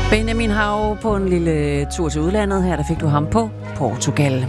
Benjamin Hav på en lille tur til udlandet. Her der fik du ham på Portugal.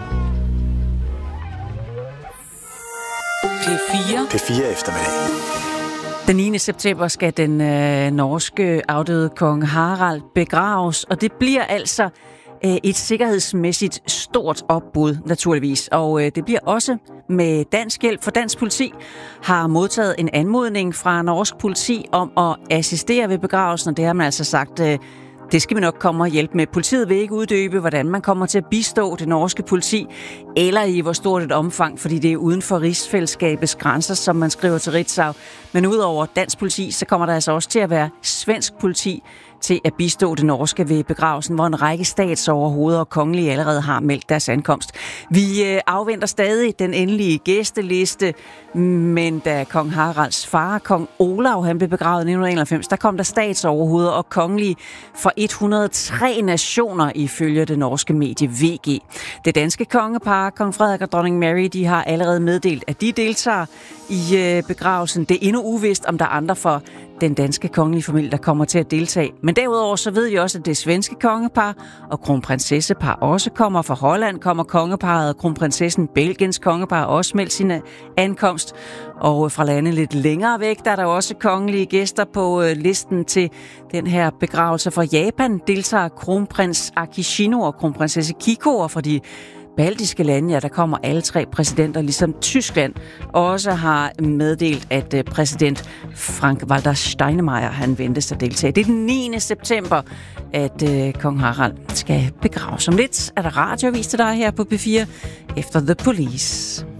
P4 eftermiddag. Den 9. september skal den norske afdøde kong Harald begraves, og det bliver altså et sikkerhedsmæssigt stort opbud, naturligvis. Og det bliver også med dansk hjælp, for dansk politi har modtaget en anmodning fra norsk politi om at assistere ved begravelsen, og det har man altså sagt, det skal vi nok komme og hjælpe med. Politiet vil ikke uddybe, hvordan man kommer til at bistå det norske politi, eller i hvor stort et omfang, fordi det er uden for rigsfællesskabets grænser, som man skriver til Ritzau. Men udover dansk politi, så kommer der altså også til at være svensk politi til at bistå det norske ved begravelsen, hvor en række statsoverhoveder og kongelige allerede har meldt deres ankomst. Vi afventer stadig den endelige gæsteliste, men da kong Haralds far, kong Olav, han blev begravet i 1991, der kom der statsoverhoveder og kongelige fra 103 nationer ifølge det norske medie VG. Det danske kongepar, kong Frederik og dronning Mary, de har allerede meddelt, at de deltager i begravelsen. Det er endnu uvist, om der er andre fra den danske kongelige familie, der kommer til at deltage. Men derudover så ved vi også, at det svenske kongepar og kronprinsessepar også kommer. Fra Holland kommer kongeparet og kronprinsessen. Belgiens kongepar også meldt sin ankomst. Og fra lande lidt længere væk, der er der også kongelige gæster på listen til den her begravelse. Fra Japan deltager kronprins Akishino og kronprinsesse Kiko, og fra de baltiske lande, ja, der kommer alle 3 præsidenter, ligesom Tyskland også har meddelt, at præsident Frank-Walter Steinmeier, han ventes at deltage. Det er den 9. september, at kong Harald skal begraves. Om lidt er der radioavis til dig her på P4 efter The Police.